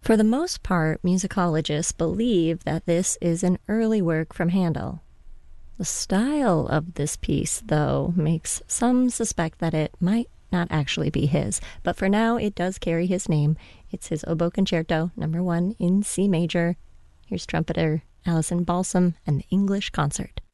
For the most part, musicologists believe that this is an early work from Handel. The style of this piece, though, makes some suspect that it might not actually be his, but for now it does carry his name. It's his Oboe Concerto, number 1 in C major. Here's trumpeter Alison Balsam and the English Concert.